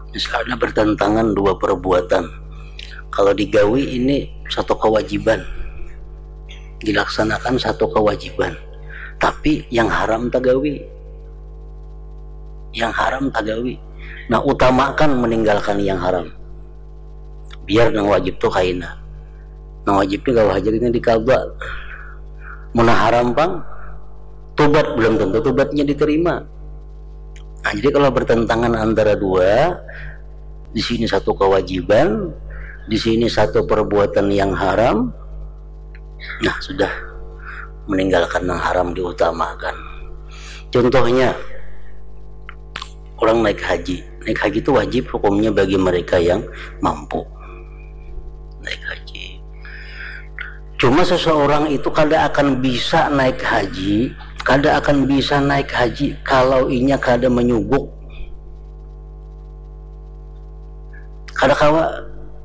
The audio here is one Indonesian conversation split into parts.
Misalnya bertentangan dua perbuatan, kalau digawi ini satu kewajiban, dilaksanakan satu kewajiban, tapi yang haram tagawi, yang haram tagawi. Nah, utamakan meninggalkan yang haram, biar nang wajib tuh kaina, nang wajibnya gak wajibnya dikabak. Mun haram pang tobat belum tentu tobatnya diterima. Nah, jadi kalau bertentangan antara dua, di sini satu kewajiban, di sini satu perbuatan yang haram, nah sudah, meninggalkan yang haram diutamakan. Contohnya orang naik haji itu wajib hukumnya bagi mereka yang mampu naik haji. Cuma seseorang itu kada akan bisa naik haji, kalau inya kada menyuguk, kada kawa.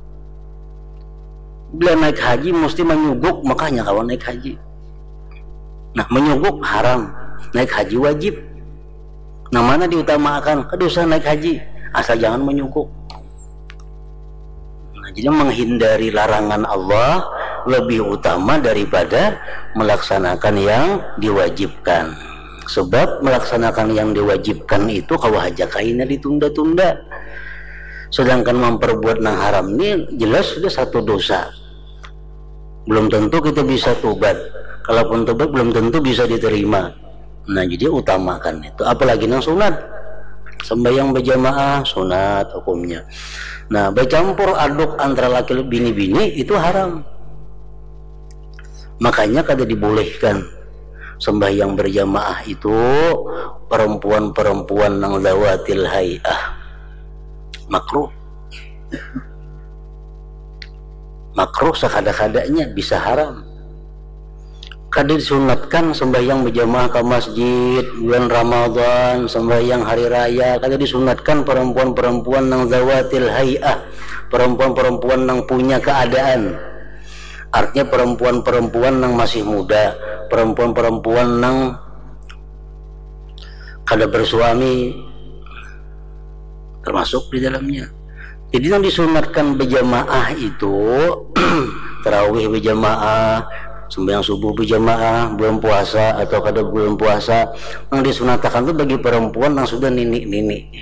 Bila naik haji mesti menyuguk, makanya kawan naik haji. Nah, menyuguk haram, naik haji wajib. Nah, mana diutamakan? Kada usah naik haji, asal jangan menyuguk. Nah, jadi menghindari larangan Allah lebih utama daripada melaksanakan yang diwajibkan. Sebab melaksanakan yang diwajibkan itu kawahaja kaina ditunda-tunda. Sedangkan memperbuat nang haram ini jelas sudah satu dosa. Belum tentu kita bisa tobat. Kalaupun tobat belum tentu bisa diterima. Nah, jadi utamakan itu. Apalagi nang sunat, sembahyang berjamaah sunat hukumnya. Nah, bercampur aduk antara laki bini-bini itu haram. Makanya kada dibolehkan sembahyang berjamaah itu perempuan-perempuan nang zawatil hay'ah, makruh. Makruh sekada-kadanya, bisa haram. Kada disunatkan sembahyang berjamaah ke masjid bulan Ramadan, sembahyang hari raya. Kada disunatkan perempuan-perempuan nang zawatil hay'ah, perempuan-perempuan nang punya keadaan. Artinya perempuan-perempuan nang masih muda, perempuan-perempuan nang kada bersuami termasuk di dalamnya. Jadi yang disunatkan berjamaah itu tarawih berjamaah, sembahyang subuh berjamaah, bulan puasa atau kada bulan puasa, yang disunatkan itu bagi perempuan yang sudah nini-nini,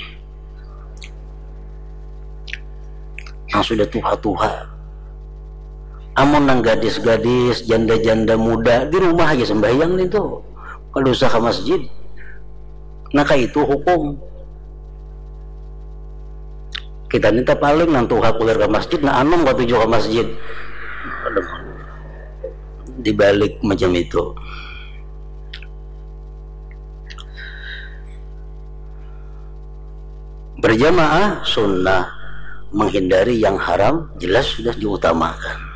yang sudah tua-tua. Amun nang gadis-gadis, janda-janda muda di rumah aja sembahyang itu, kalau usah ke masjid. Nah, itu hukum. Kita minta paling nang tuha kulir ke masjid, nah anom gak tujuh ke masjid. Dibalik macam itu. Berjamaah sunnah, menghindari yang haram jelas sudah diutamakan.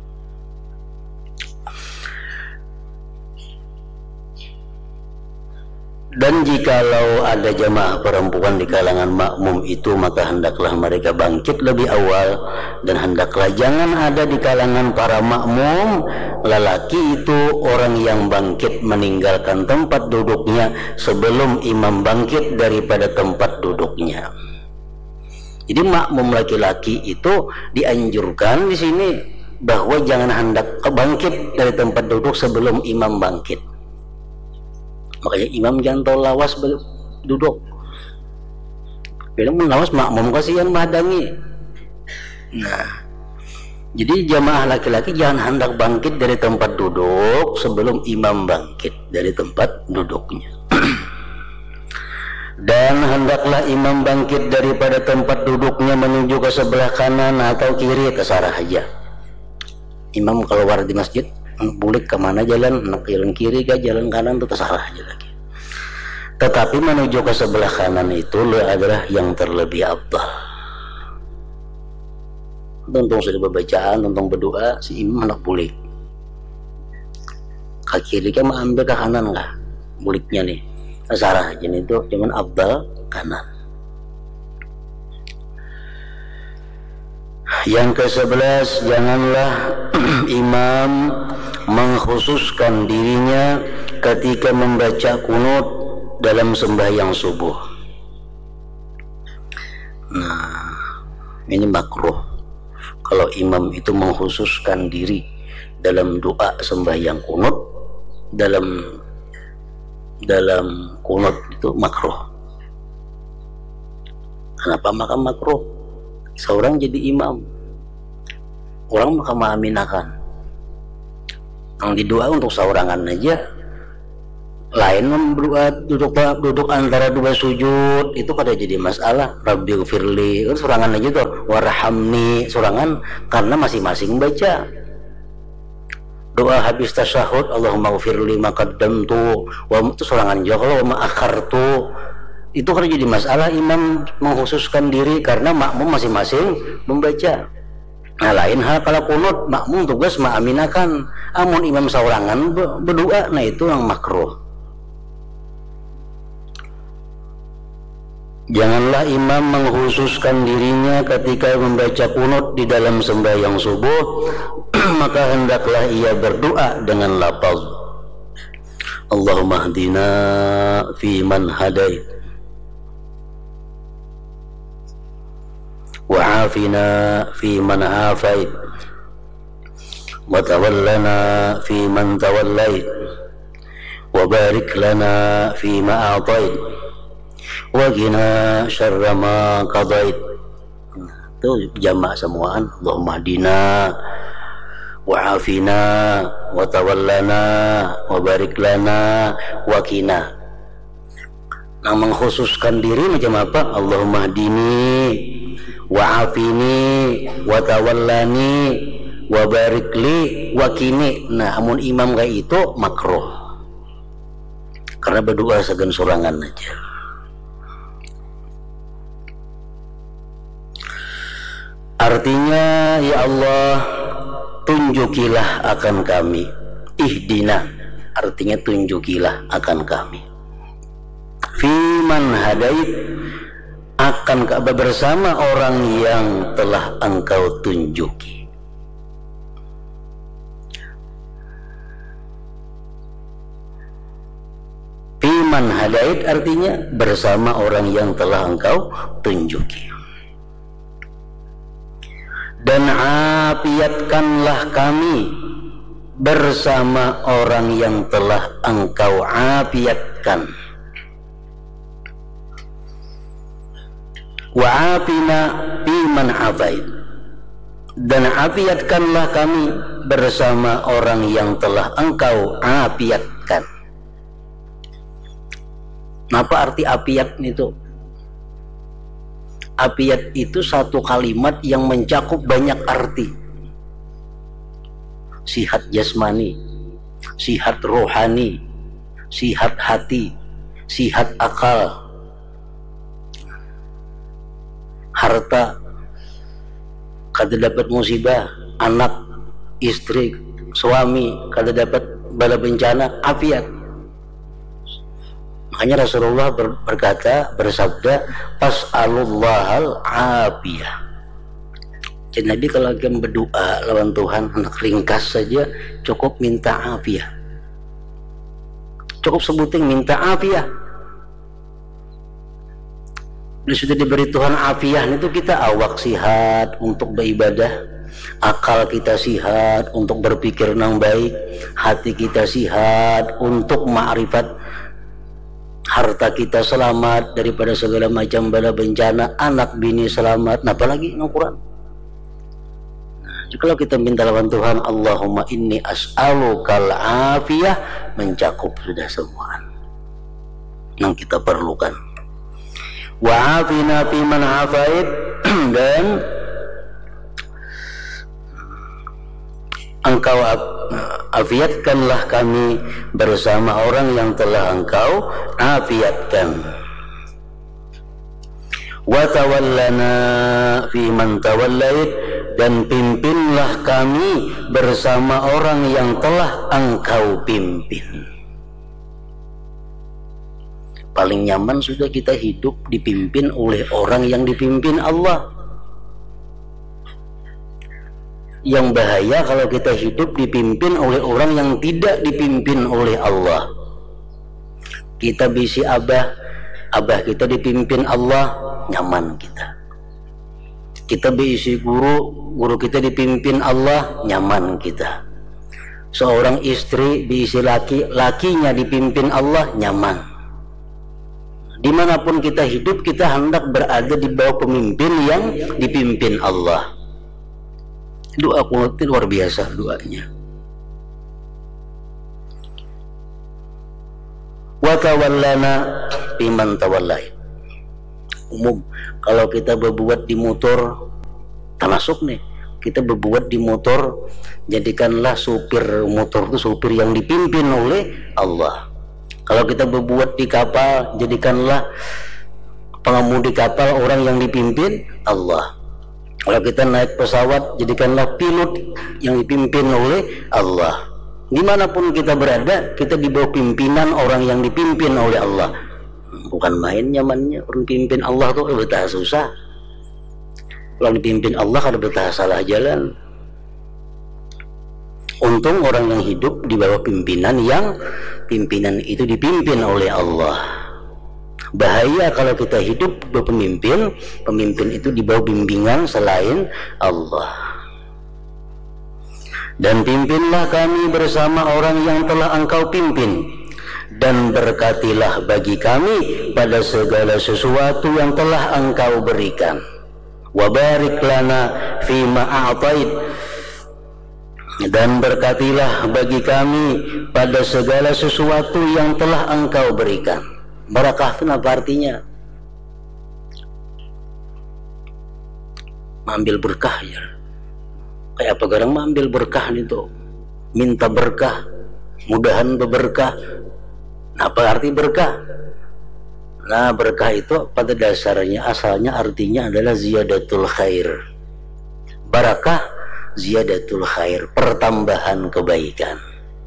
Dan jikalau ada jamaah perempuan di kalangan makmum itu, maka hendaklah mereka bangkit lebih awal, dan hendaklah jangan ada di kalangan para makmum lelaki itu orang yang bangkit meninggalkan tempat duduknya sebelum imam bangkit daripada tempat duduknya. Jadi makmum laki-laki itu dianjurkan di sini bahwa jangan hendak bangkit dari tempat duduk sebelum imam bangkit. Makanya imam jangan lawas duduk. Bila lawas makmum kasihan mahadangi. Nah, jadi jamaah laki-laki jangan hendak bangkit dari tempat duduk sebelum imam bangkit dari tempat duduknya. Dan hendaklah imam bangkit daripada tempat duduknya menuju ke sebelah kanan atau kiri, terserah aja. Imam keluar di masjid, bulik kemana jalan, nak jalan kiri ke jalan kanan, itu terserah aja lagi. Tetapi menuju ke sebelah kanan itu adalah yang terlebih afdal. Tentang sudah berbacaan, tentang berdoa, si imam hendak bulik ke kiri kan ambil ke kanan lah buliknya nih, terserah aja itu, cuman afdal kanan. Yang ke-11, janganlah imam mengkhususkan dirinya ketika membaca kunut dalam sembahyang subuh. Nah, ini makruh kalau imam itu mengkhususkan diri dalam doa sembahyang kunut, dalam kunut itu makruh. Kenapa maka makruh? Seorang jadi imam, orang maka mengaminakan. Yang didoa untuk seorangan aja, lain berdoa duduk antara dua sujud itu kada jadi masalah. Rabbighfirli kan sorangan aja tuh, warhamni sorangan karena masing-masing baca. Doa habis tasyahud Allahumma ghfirli ma qaddamtu wa itu sorangan aja. Kalau ma akhartu itu kada jadi masalah imam mengkhususkan diri karena makmum masing-masing membaca. Nah lain hal kalau kunut makmum tugas mengaminakan, amun imam seorangan berdoa, nah itu yang makruh. Janganlah imam mengkhususkan dirinya ketika membaca kunut di dalam sembahyang subuh, maka hendaklah ia berdoa dengan lafaz Allahumma hdina fi man hadait wa afina fi man afait wa tawallana fi man tawallait wa barik lana fi ma a'tait wa qina syarra ma qadait. Itu jamak semuaan. Allahumma hdina wa afina wa tawallana wa barik lana wa qina. Nah, mengkhususkan diri macam apa? Allahumma hdini wa afini wa tawallani wa barik li wa qini. Nah, amun imam kayak itu makruh. Karena berdoa segan sorangan aja. Artinya, ya Allah, tunjukilah akan kami. Ihdina artinya tunjukilah akan kami. Fiman hadait, akan Ka'bah bersama orang yang telah engkau tunjuki. Fiman hadait artinya bersama orang yang telah engkau tunjuki. Dan afiatkanlah kami bersama orang yang telah engkau afiatkan. Wa afina biman afait, dan afiatkanlah kami bersama orang yang telah engkau afiatkan. Apa arti afiat itu? Afiat itu satu kalimat yang mencakup banyak arti. Sihat jasmani, sihat rohani, sihat hati, sihat akal, harta, kada dapat musibah, anak, istri, suami, kada dapat bala bencana, afiat. Makanya Rasulullah bersabda, fas'alullahal afiyah. Jadi Nabi kalau lagi berdoa lawan Tuhan, anak ringkas saja cukup minta afiyah. Cukup sebutin minta afiyah. Bila sudah diberi Tuhan afiyah, itu kita awak sihat untuk beribadah, akal kita sihat untuk berpikir yang baik, hati kita sihat untuk ma'rifat, harta kita selamat daripada segala macam bala bencana, anak bini selamat. Nah, apalagi Al-Quran. Nah, kalau kita minta lawan Tuhan, Allahumma inni as'alukal afiyah, mencakup sudah semua yang kita perlukan. Wa afina fi man afait, dan engkau afiatkanlah kami bersama orang yang telah engkau afiatkan. Wa tawallana fi man tawallait, dan pimpinlah kami bersama orang yang telah engkau pimpin. Paling nyaman sudah kita hidup dipimpin oleh orang yang dipimpin Allah. Yang bahaya kalau kita hidup dipimpin oleh orang yang tidak dipimpin oleh Allah. Kita bisi abah kita dipimpin Allah, nyaman kita. Kita berisi guru kita dipimpin Allah, nyaman kita. Seorang istri diisi laki, lakinya dipimpin Allah, nyaman. Dimanapun kita hidup, kita hendak berada di bawah pemimpin yang dipimpin Allah. Doa kunut itu luar biasa doanya. Wa tawallana biman tawallait. Umum kalau kita berbuat di motor, termasuk nih kita berbuat di motor, jadikanlah supir motor itu supir yang dipimpin oleh Allah. Kalau kita berbuat di kapal, jadikanlah pengemudi kapal orang yang dipimpin Allah. Kalau kita naik pesawat, jadikanlah pilot yang dipimpin oleh Allah. Dimanapun kita berada, kita di bawah pimpinan orang yang dipimpin oleh Allah. Bukan main nyamannya. Orang pimpin Allah tuh betah susah. Kalau dipimpin Allah kada betah salah jalan. Untung orang yang hidup di bawah pimpinan yang pimpinan itu dipimpin oleh Allah. Bahaya kalau kita hidup berpemimpin, pemimpin itu di bawah bimbingan selain Allah. Dan pimpinlah kami bersama orang yang telah engkau pimpin, dan berkatilah bagi kami pada segala sesuatu yang telah engkau berikan. Wa barik lana fima a'tait, dan berkatilah bagi kami pada segala sesuatu yang telah engkau berikan. Barakah itu apa artinya? Mengambil berkah ya. Kayak apa garang mengambil berkah itu? Minta berkah, mudahan berkah. Nah, apa arti berkah? Nah, berkah itu pada dasarnya asalnya artinya adalah ziyadatul khair. Barakah ziyadatul khair, pertambahan kebaikan.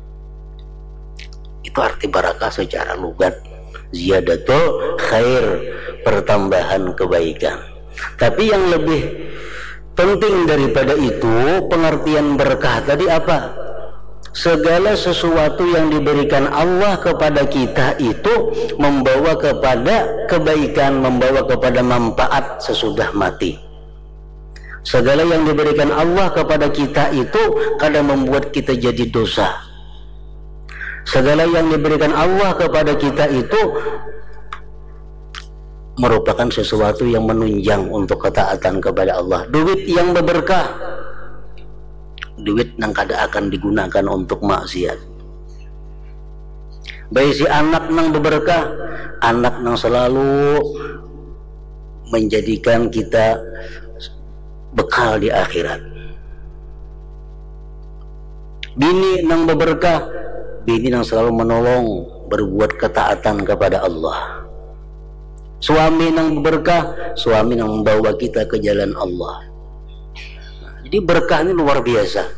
Itu arti barakah secara lugat. Ziyadatul khair, pertambahan kebaikan. Tapi yang lebih penting daripada itu, pengertian berkah tadi apa? Segala sesuatu yang diberikan Allah kepada kita itu membawa kepada kebaikan, membawa kepada manfaat sesudah mati. Segala yang diberikan Allah kepada kita itu kadang membuat kita jadi dosa. Segala yang diberikan Allah kepada kita itu merupakan sesuatu yang menunjang untuk ketaatan kepada Allah. Duit yang berberkah, duit yang kada akan digunakan untuk maksiat. Baik si anak yang berberkah, anak yang selalu menjadikan kita bekal di akhirat. Bini yang berberkah, bini yang selalu menolong berbuat ketaatan kepada Allah. Suami yang berkah, suami yang membawa kita ke jalan Allah. Jadi berkah ini luar biasa.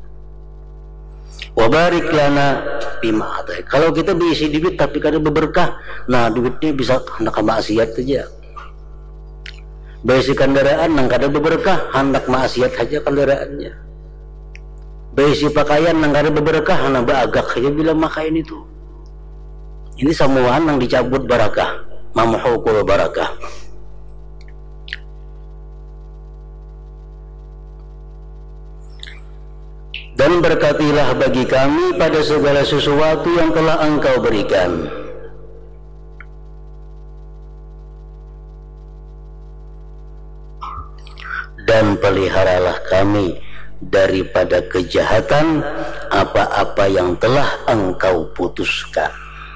Wa barik lana bima atai. Kalau kita berisi duit tapi kada berberkah, nah duitnya bisa hendak maksiat saja. Berisi kendaraan yang kada berberkah, hendak maksiat saja kendaraannya. Berisi pakaian yang kada berberkah, hendak beragak saja bila makain itu. Ini semuaan yang dicabut barakah. Mamhukul barakah. Dan berkatilah bagi kami pada segala sesuatu yang telah engkau berikan. Dan peliharalah kami daripada kejahatan apa-apa yang telah engkau putuskan.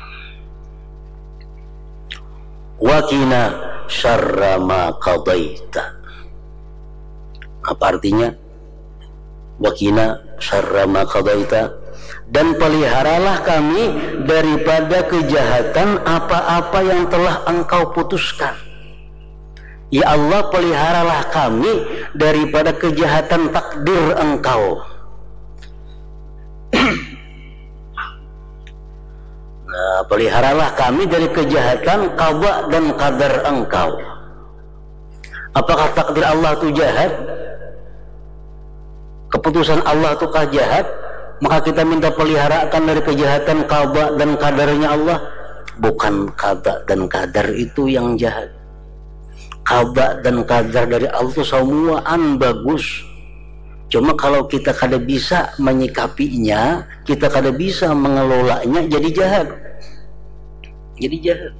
Wakina syarra ma qadaita. Apa artinya? Wakina syarra ma qadaita. Dan peliharalah kami daripada kejahatan apa-apa yang telah engkau putuskan. Ya Allah, peliharalah kami daripada kejahatan takdir engkau. Nah, peliharalah kami dari kejahatan qada dan qadar engkau. Apakah takdir Allah itu jahat? Keputusan Allah itu kah jahat? Maka kita minta peliharakan dari kejahatan qada dan qadarnya Allah. Bukan qada dan qadar itu yang jahat. qada dan qadar dari Allah itu semuaan bagus. Cuma kalau kita kada bisa menyikapinya, kita kada bisa mengelolanya, jadi jahat. Jadi jahat.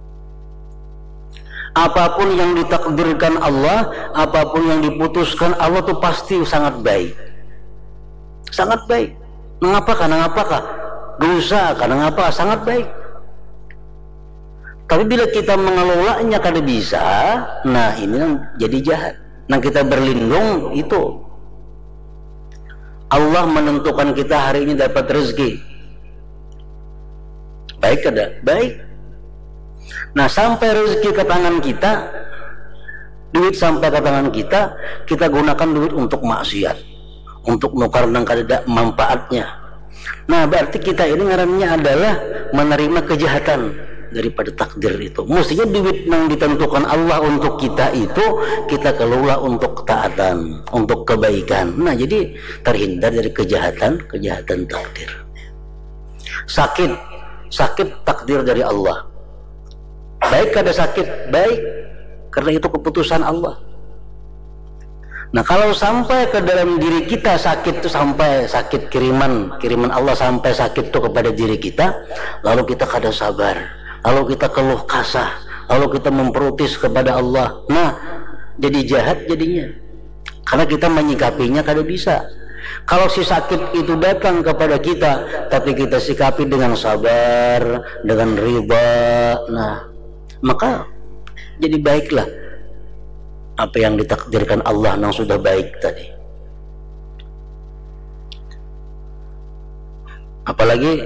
Apapun yang ditakdirkan Allah, apapun yang diputuskan Allah itu pasti sangat baik. Sangat baik. Mengapakah? Dosa, karena apa? Sangat baik. Tapi bila kita mengelolanya kada bisa, nah ini jadi jahat. Nah kita berlindung itu. Allah menentukan kita hari ini dapat rezeki. Baik kada? Baik. Nah sampai rezeki ke tangan kita, duit sampai ke tangan kita, kita gunakan duit untuk maksiat, untuk nukar dan kada manfaatnya. Nah berarti kita ini ngarannya adalah menerima kejahatan daripada takdir itu. Mestinya duit yang ditentukan Allah untuk kita itu kita kelola untuk ketaatan, untuk kebaikan. Nah jadi terhindar dari kejahatan takdir. Sakit takdir dari Allah. Baik kada sakit, baik, karena itu keputusan Allah. Nah kalau sampai ke dalam diri kita sakit itu, sampai sakit kiriman Allah sampai sakit itu kepada diri kita, lalu kita kada sabar, lalu kita keluh kasah, lalu kita memprotes kepada Allah. Nah jadi jahat jadinya, karena kita menyikapinya kada bisa. Kalau si sakit itu datang kepada kita, tapi kita sikapi dengan sabar, dengan riba, nah maka jadi baiklah apa yang ditakdirkan Allah yang sudah baik tadi. Apalagi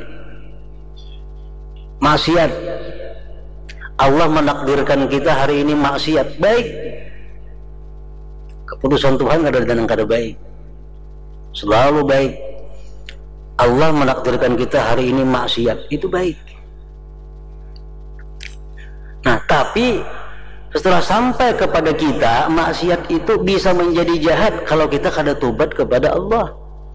maksiat, Allah menakdirkan kita hari ini maksiat, baik. Keputusan Tuhan kada ada yang kada baik, selalu baik. Allah menakdirkan kita hari ini maksiat, itu baik. Nah tapi setelah sampai kepada kita, maksiat itu bisa menjadi jahat kalau kita kada tobat kepada Allah.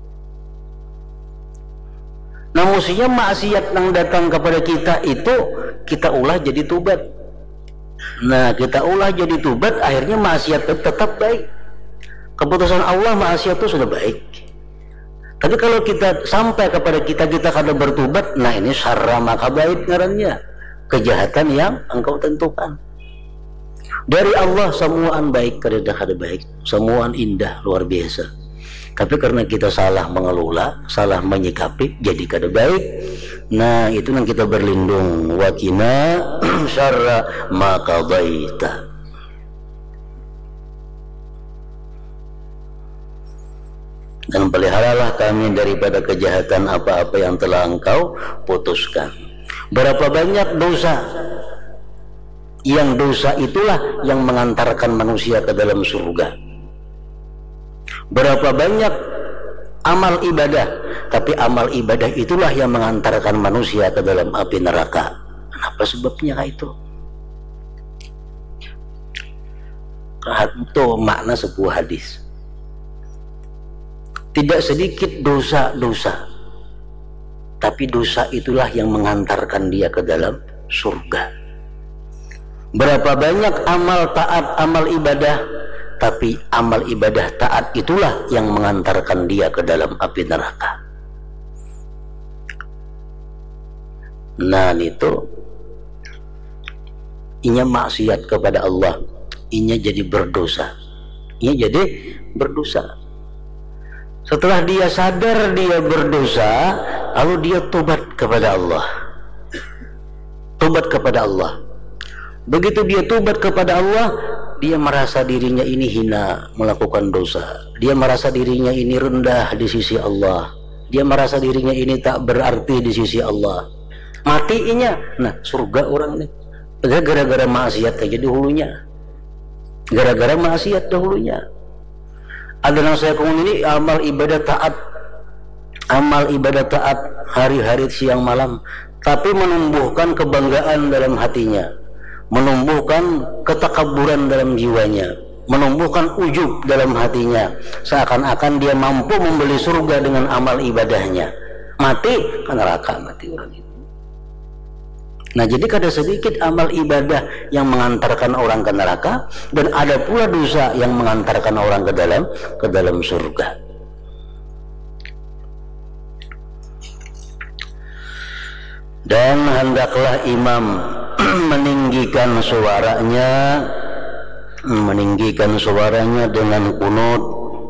Nah mestinya maksiat yang datang kepada kita itu kita ulah jadi tobat. Nah kita ulah jadi tobat, akhirnya maksiat tetap baik. Keputusan Allah maksiat itu sudah baik. Tapi kalau kita sampai kepada kita kada bertobat, nah ini syarra maka baik ngarannya, kejahatan yang engkau tentukan. Dari Allah semuaan baik, kada baik, semuaan indah, luar biasa. Tapi karena kita salah mengelola, salah menyikapi, jadi kada baik. Nah itu yang kita berlindung, wakina syarra ma qadaita. Dan peliharalah kami daripada kejahatan apa-apa yang telah engkau putuskan. Berapa banyak dosa, yang dosa itulah yang mengantarkan manusia ke dalam surga. Berapa banyak amal ibadah, tapi amal ibadah itulah yang mengantarkan manusia ke dalam api neraka. Kenapa sebabnya itu? Itu makna sebuah hadis. Tidak sedikit dosa-dosa, tapi dosa itulah yang mengantarkan dia ke dalam surga. Berapa banyak amal taat, amal ibadah, tapi amal ibadah taat itulah yang mengantarkan dia ke dalam api neraka. Nah itu inya maksiat kepada Allah, inya jadi berdosa. Setelah dia sadar dia berdosa, lalu dia tobat kepada Allah. Begitu dia tobat kepada Allah, dia merasa dirinya ini hina melakukan dosa. Dia merasa dirinya ini rendah di sisi Allah. Dia merasa dirinya ini tak berarti di sisi Allah. Matinya, nah surga orang nih. Gara-gara maksiat aja dahulunya. Ada yang saya ngomong ini amal ibadah taat hari-hari siang malam, tapi menumbuhkan kebanggaan dalam hatinya, menumbuhkan ketakaburan dalam jiwanya, menumbuhkan ujub dalam hatinya, seakan-akan dia mampu membeli surga dengan amal ibadahnya. Mati ke neraka, mati orang itu. Nah, jadi ada sedikit amal ibadah yang mengantarkan orang ke neraka, dan ada pula dosa yang mengantarkan orang ke dalam surga. Dan hendaklah imam meninggikan suaranya dengan kunut.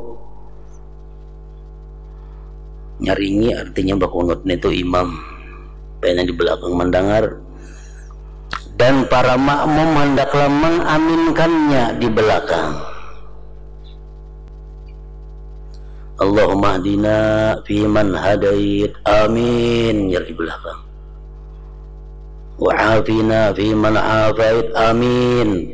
Nyaringi artinya bakunut itu imam pengen di belakang mendengar, dan para makmum hendaklah mengaminkannya di belakang. Allahumma hdina fi man hadait, amin, ya di belakang. Wa afina fi man afait, amin.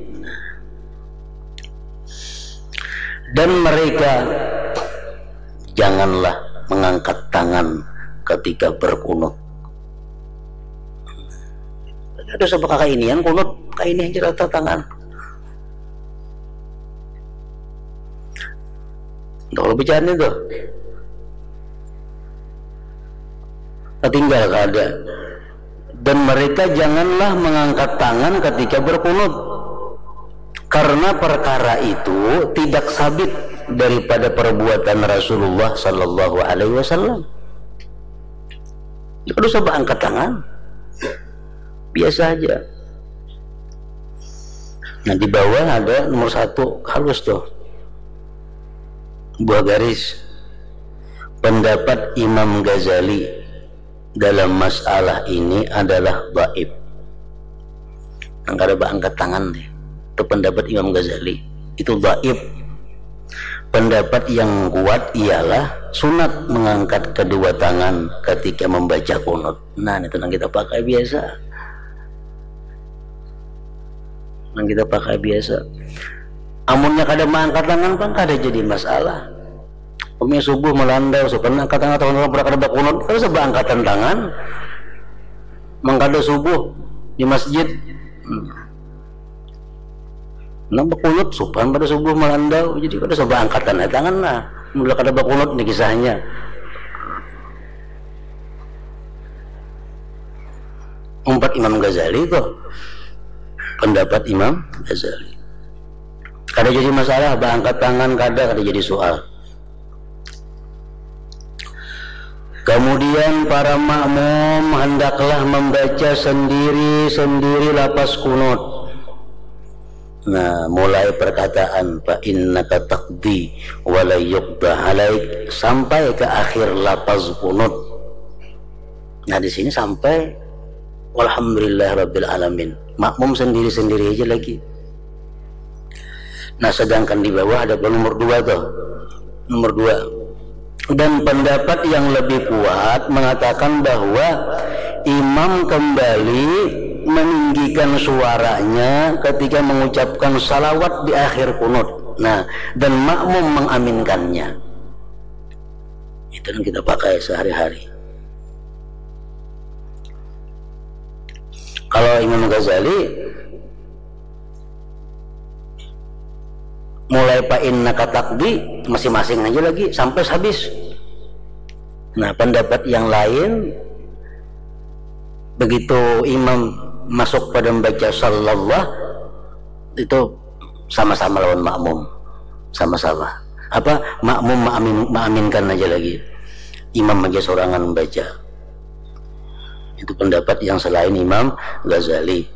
Dan mereka janganlah mengangkat tangan ketika berkunut. Ada sebab kakak ini yang kunut, kakak ini yang rata tangan. Kalau bicara itu tertinggal keadaan. Dan mereka janganlah mengangkat tangan ketika berkunut, karena perkara itu tidak sabit daripada perbuatan Rasulullah sallallahu alaihi wasallam. Kalau coba angkat tangan biasa aja. Nah, di bawah ada nomor 1 halus tuh, buah garis, pendapat Imam Ghazali dalam masalah ini adalah dhaif. Angkat angkat tangan deh, itu pendapat Imam Ghazali, itu dhaif. Pendapat yang kuat ialah sunat mengangkat kedua tangan ketika membaca kunut. Nah, itu yang kita pakai biasa. Amunnya kada mengangkat tangan kan kada jadi masalah. Umumnya subuh melandau, sebenarnya angkat tangan tahun orang kada kunut, kalau sebab angkatan tangan mengkada subuh di masjid. Nampak kunut supan pada subuh melandau, jadi kada sebab angkatan tangan lah. Mula kada kunut ini kisahnya. Empat Imam Ghazali kok. Pendapat Imam Ghazali kada jadi masalah, angkat tangan kada jadi soal. Kemudian para makmum hendaklah membaca sendiri-sendiri lapas kunut. Nah, mulai perkataan fa innaka taqdi wa la yuqda alaik sampai ke akhir lapas kunut. Nah, di sini sampai walhamdulillahirabbil alamin. Makmum sendiri-sendiri aja lagi. Nah, sedangkan di bawah ada nomor 2 tuh. Nomor 2. Dan pendapat yang lebih kuat mengatakan bahwa imam kembali meninggikan suaranya ketika mengucapkan salawat di akhir kunut. Nah, dan makmum mengaminkannya. Itu yang kita pakai sehari-hari. Kalau Imam Ghazali mulai innaka taqdi masing-masing aja lagi sampai habis. Nah, pendapat yang lain begitu imam masuk pada membaca sallallahu itu sama-sama lawan makmum, sama-sama makmum mengaminkan aja lagi, imam aja sorangan membaca. Itu pendapat yang selain Imam Ghazali.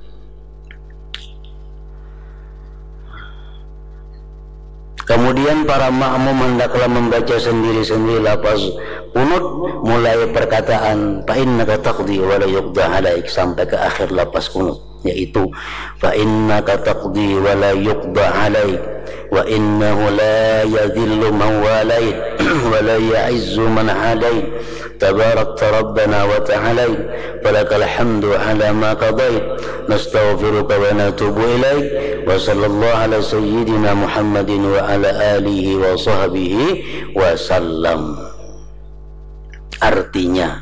Kemudian para makmum hendaklah membaca sendiri-sendiri lafaz kunut mulai perkataan fa innaka taqdi wa la yuqda alaik sampai ke akhir lafaz kunut, yaitu fa innaka taqdi wa la yuqda alaik wa innahu la yadhillu man walait wa la ya'izzu man hadait tabarakta rabbana wa ta'ala falakal hamdu ala ma qadait nastaghfiruka wa natubu ilaik wa sallallahu ala sayyidina Muhammadin wa ala alihi wa sahbihi wa sallam. Artinya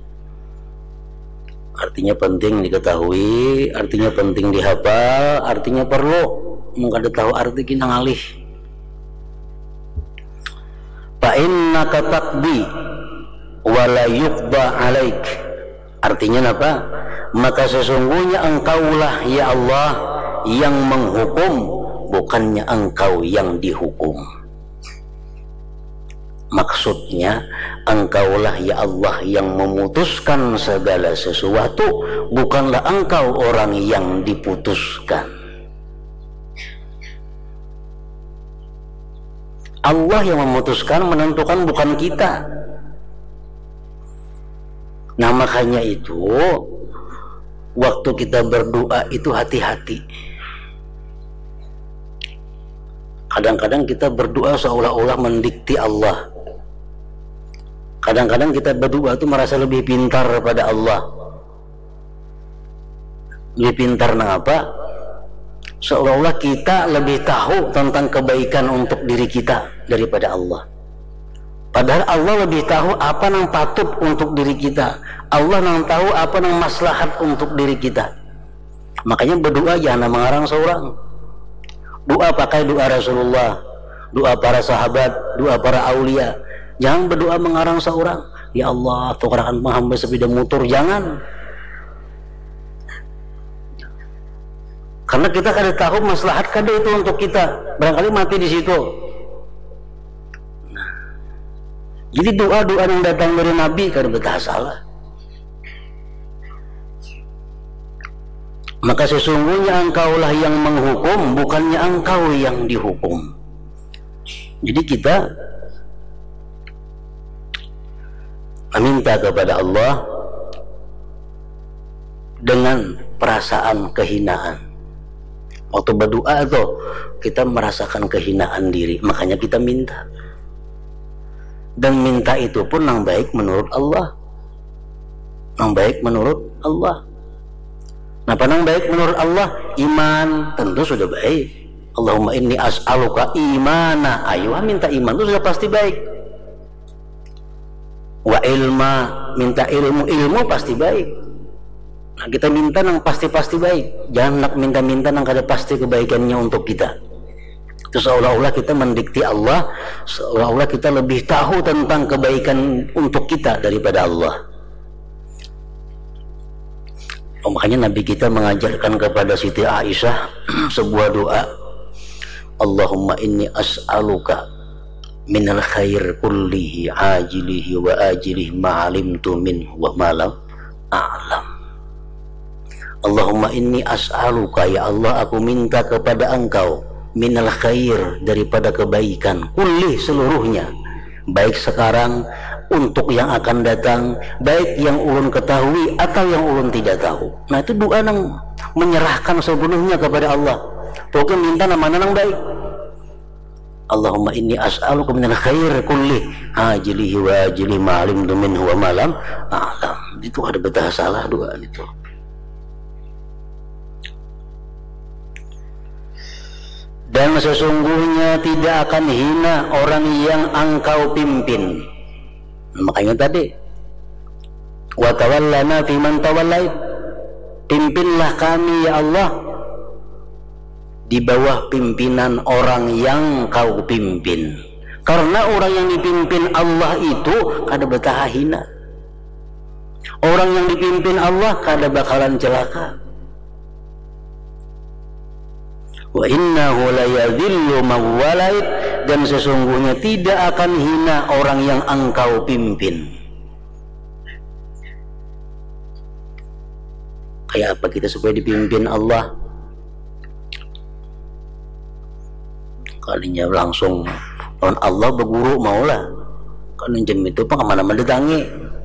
penting diketahui, artinya penting dihafal, artinya perlu mengkada tahu arti kita ngalih. Fa innaka taqdi wa la yuqda alaik. Artinya apa? maka sesungguhnya engkaulah ya Allah yang menghukum, bukannya engkau yang dihukum. Maksudnya engkaulah ya Allah yang memutuskan segala sesuatu, bukanlah engkau orang yang diputuskan. Allah yang memutuskan, menentukan, bukan kita. Nah makanya itu waktu kita berdoa itu hati-hati. Kadang-kadang kita berdoa seolah-olah mendikti Allah. Kadang-kadang kita berdoa itu merasa lebih pintar pada Allah. Lebih pintar apa? Seolah-olah kita lebih tahu tentang kebaikan untuk diri kita daripada Allah. Padahal Allah lebih tahu apa yang patut untuk diri kita. Allah yang tahu apa yang maslahat untuk diri kita. Makanya berdoa jangan mengarang seorang. Doa pakai doa Rasulullah, doa para sahabat, doa para aulia. Jangan berdoa mengarang seorang. Ya Allah, tukarkan hamba sepeda motor, jangan. Karena kita kada tahu maslahat kada itu untuk kita. Barangkali mati di situ. Nah, jadi doa-doa yang datang dari Nabi kada betah salah. Maka sesungguhnya engkaulah yang menghukum, bukannya engkau yang dihukum. Jadi kita meminta kepada Allah dengan perasaan kehinaan. Waktu berdoa itu kita merasakan kehinaan diri, makanya kita minta. Dan minta itu pun yang baik menurut Allah. Yang baik menurut Allah. Nah, yang baik menurut Allah, iman tentu sudah baik. Allahumma inni as'aluka imana. Ayo minta iman itu sudah pasti baik. Wa ilma, minta ilmu pasti baik. Nah, kita minta yang pasti-pasti baik. Jangan nak minta-minta yang kada pasti kebaikannya untuk kita. Itu seolah-olah kita mendikti Allah, seolah-olah kita lebih tahu tentang kebaikan untuk kita daripada Allah. Makanya Nabi kita mengajarkan kepada Siti Aisyah sebuah doa. Allahumma inni as'aluka minal khair kullihi ajilihi wa ajilihi ma'alimtu minhu wa ma'lam a'lam. Allahumma inni as'aluka, ya Allah aku minta kepada engkau, minal khair, daripada kebaikan, kulli, seluruhnya, baik sekarang untuk yang akan datang, baik yang ulun ketahui atau yang ulun tidak tahu. Nah itu doa yang menyerahkan sepenuhnya kepada Allah. Pokoknya minta nama yang baik. Allahumma inni as'aluka minal khair kulli ajilihi wa ajilihi ma'alimtu minhu wa ma'lam a'lam. Itu ada betah salah doa itu. Dan sesungguhnya tidak akan hina orang yang engkau pimpin. Makanya tadi wa tawallana fi man tawallait, pimpinlah kami ya Allah di bawah pimpinan orang yang kau pimpin. Karena orang yang dipimpin Allah itu kada betah hina. Orang yang dipimpin Allah kada bakalan celaka. Wa innahu la yadhillu man walait, dan sesungguhnya tidak akan hina orang yang engkau pimpin. Kayak apa kita supaya dipimpin Allah? Kalinya langsung lawan Allah berguru maulah. Kan jam itu apa kemana-mana datangi.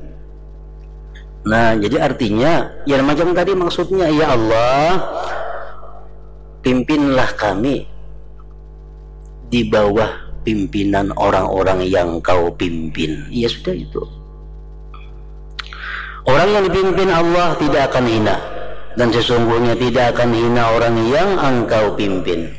Nah jadi artinya ya macam tadi maksudnya, ya Allah pimpinlah kami di bawah pimpinan orang-orang yang kau pimpin. Ya sudah itu. Orang yang dipimpin Allah tidak akan hina, dan sesungguhnya tidak akan hina orang yang engkau pimpin.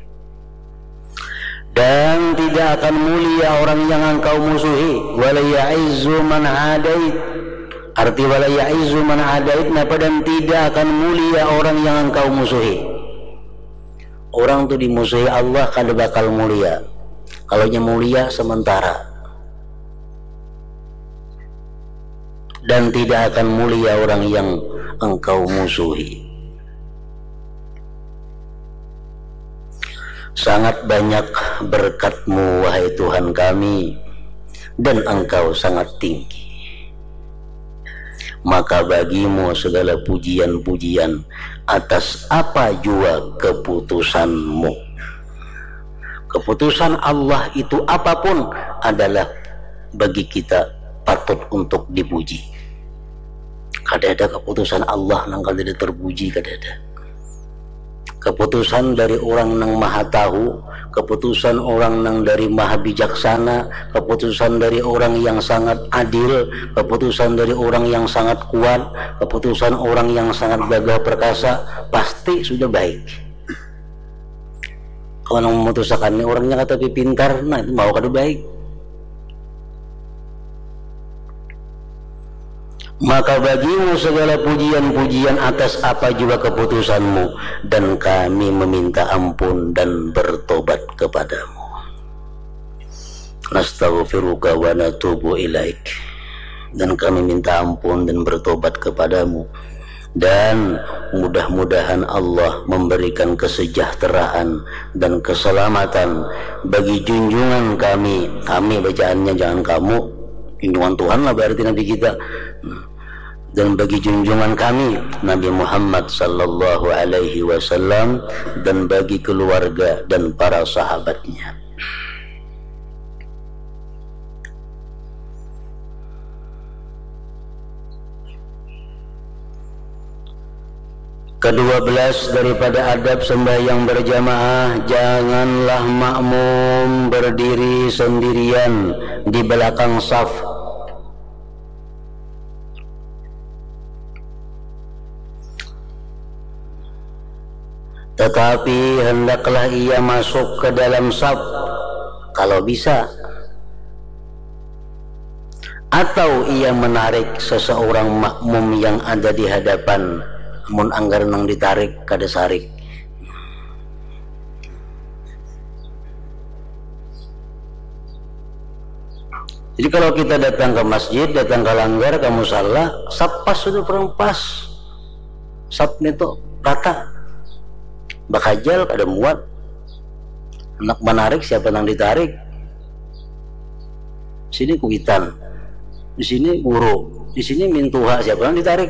Dan tidak akan mulia orang yang engkau musuhi. Wala ya'izzu man adait. Arti wala ya'izzu man adait, dan tidak akan mulia orang yang engkau musuhi. Orang tu dimusuhi Allah kada bakal mulia. Kalau mulia sementara. Dan tidak akan mulia orang yang engkau musuhi. Sangat banyak berkat-Mu wahai Tuhan kami, dan Engkau sangat tinggi. Maka bagimu segala pujian-pujian atas apa jua keputusan-Mu. Keputusan Allah itu apapun adalah bagi kita patut untuk dipuji. Kada ada keputusan Allah nang kada terpuji, kada ada. Keputusan dari orang nang maha tahu, keputusan orang nang dari maha bijaksana, keputusan dari orang yang sangat adil, keputusan dari orang yang sangat kuat, keputusan orang yang sangat gagah perkasa, pasti sudah baik. Kalau nang memutuskan orangnya kata pintar, nah itu mau kada baik. Maka bagimu segala pujian-pujian atas apa juga keputusan-Mu, dan kami meminta ampun dan bertobat kepadamu. Nastaghfiruka wa natubu ilaik, dan kami minta ampun dan bertobat kepadamu, dan mudah-mudahan Allah memberikan kesejahteraan dan keselamatan bagi junjungan kami bacaannya jangan kamu, junjungan Tuhan lah berarti Nabi kita, dan bagi junjungan kami Nabi Muhammad sallallahu alaihi wasallam, dan bagi keluarga dan para sahabatnya. Ke-12 daripada adab sembahyang berjamaah, janganlah makmum berdiri sendirian di belakang saf. Tetapi hendaklah ia masuk ke dalam saf kalau bisa, atau ia menarik seseorang makmum yang ada di hadapan. Mun anggar nang ditarik kada sarik. Jadi kalau kita datang ke masjid, datang ke langgar, ke musalla, sap pas sudah perang pas, sap itu rata, bakajal kada muat, nak menarik siapa nang ditarik. Sini kuitan, di sini guru, di sini mintuha, siapa nang ditarik.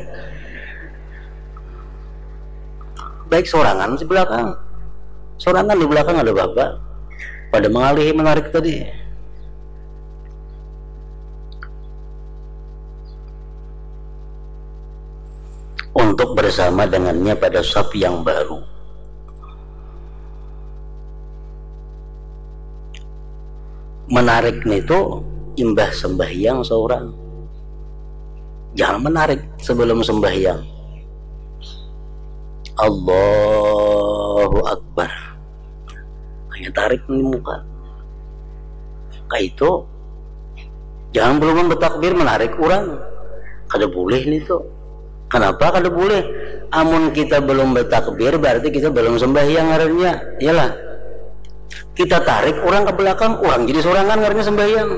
Baik sorangan di belakang, sorangan di belakang ada bapak pada mengalihi menarik tadi. Untuk bersama dengannya pada saf yang baru. Menarik itu imbah sembahyang seorang, jangan menarik sebelum sembahyang. Allahu Akbar, hanya tarik di muka. Kayak itu jangan belum bertakbir menarik orang, kada boleh nih tuh. Kenapa kada boleh? Amun kita belum bertakbir berarti kita belum sembahyang ngarannya. Iyalah, kita tarik orang ke belakang, orang jadi sorangan ngarannya sembahyang.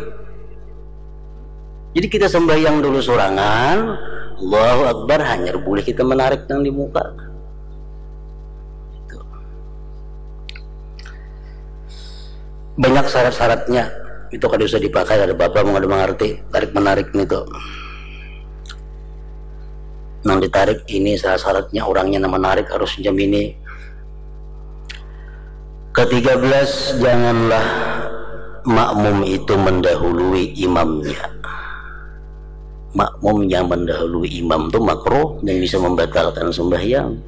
Jadi kita sembahyang dulu sorangan, Allahu Akbar, hanya boleh kita menarik yang di muka. Banyak syarat-syaratnya itu kada usah dipakai, ada bapak mau ada mengerti tarik menarik itu. Nang ditarik ini syarat-syaratnya, orangnya yang menarik harus jam ini. Ke-13, janganlah makmum itu mendahului imamnya. Makmum yang mendahului imam itu makruh dan bisa membatalkan sembahyang.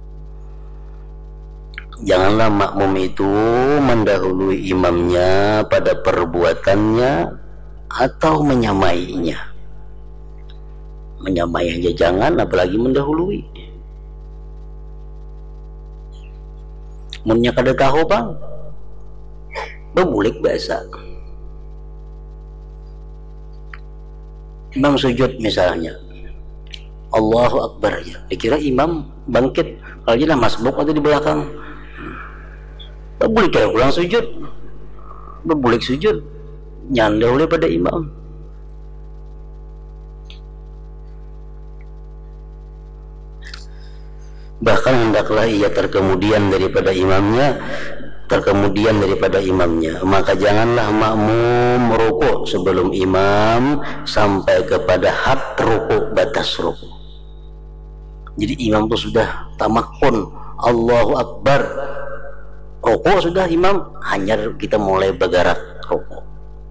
Janganlah makmum itu mendahului imamnya pada perbuatannya atau menyamainya. Menyamai aja jangan, apalagi mendahului. Munnya kada tahu bang, bebulik bahasa. Imam sujud misalnya, Allahu Akbar ya, dikira imam bangkit, kalau jelas masbuk atau di belakang. Bebulik kayak ulang sujud, bebulik sujud, nyanda oleh pada imam. bahkan hendaklah ia terkemudian daripada imamnya, maka janganlah makmum rukuk sebelum imam sampai kepada had rukuk, batas rukuk. Jadi imam itu sudah tamakun, Allahu Akbar, rukuk sudah imam, hanya kita mulai bergerak rukuk.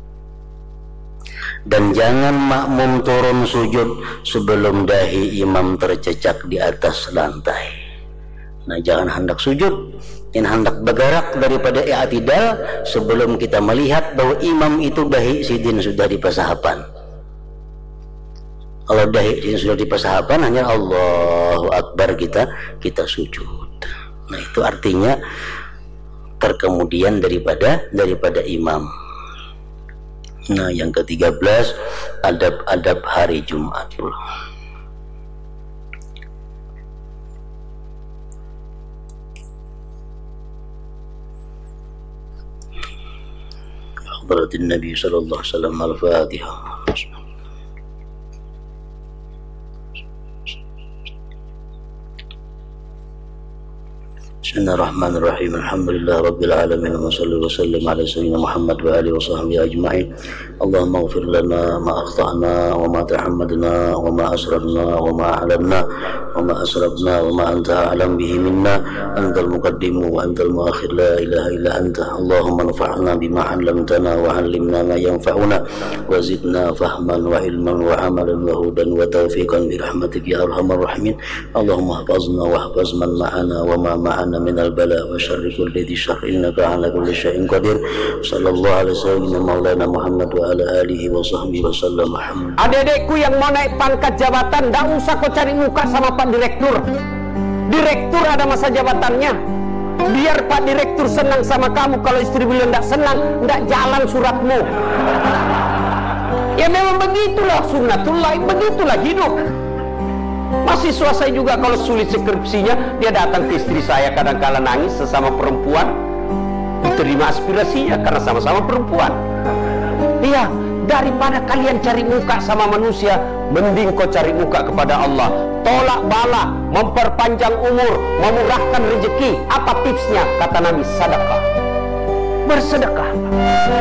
Dan jangan makmum turun sujud sebelum dahi imam tercecak di atas lantai. Nah, jangan hendak sujud, jangan hendak bergerak daripada i'tidal sebelum kita melihat bahwa imam itu dahi sidin sudah di pasahapan. Kalau dahi sidin sudah di pasahapan, hanya Allahu Akbar kita sujud. Nah, itu artinya terkemudian daripada imam. Nah, yang ke-13 adab-adab hari Jumat. Hadratin Nabi sallallahu alaihi wasallam, al-Fatihah. Bismillahirrahmanirrahim. Alhamdulillah rabbil alamin wa sallallahu wasallam ala sayyidina Muhammad wa alihi wa sahbihi ajma'in. Allahumma ighfir lana ma akhtana wa ma tahammadna wa ma asrarna wa ma a'lanna wa ma asrafna wa ma anta a'lam bihi minna. Antal muqaddimu wa antal muakhir, la ilaha illa anta. Allahumma anfa'na bima 'allamtana wa 'allimna ma yanfa'una wa zidna fahman wa ilman wa 'amalan wa hudan wa tawfiqan bi rahmatika ya arhamar rahimin. Allahumma hafazna wa hafaz man ma'ana wa ma ma'ana min al-bala wa syarri kulli dhi syarr, innaka ala kulli syai'in qadir. Sallallahu alaihi wasallam maulana Muhammad wa ala alihi wa sahbihi wasallam. Adik-adikku yang mau naik pangkat jabatan, enggak usah kau cari muka sama Pak Direktur. Direktur ada masa jabatannya. Biar Pak Direktur senang sama kamu. Kalau istri beliau enggak senang, enggak jalan suratmu. Ya memang begitulah sunnatullah, begitulah hidup. Mahasiswa saya juga kalau sulit skripsinya, dia datang ke istri saya, kadang-kala nangis, sesama perempuan, diterima aspirasinya karena sama-sama perempuan. Iya, daripada kalian cari muka sama manusia, mending kau cari muka kepada Allah. Tolak bala, memperpanjang umur, memurahkan rezeki. Apa tipsnya? Kata Nabi, sedekah. Bersedekah.